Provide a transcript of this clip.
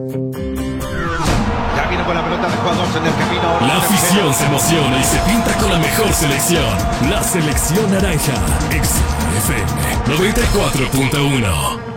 Ya viene con la pelota de jugadores en el camino. La afición se emociona y se pinta con la mejor selección. La selección naranja. XFM 94.1.